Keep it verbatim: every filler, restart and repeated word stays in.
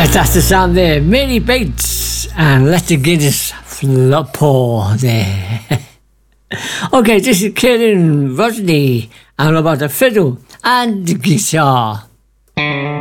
That's the sound there. Mary Bates and Let the Guinness flop pour there. Okay, this is Kieran Rodney and about the fiddle and the guitar.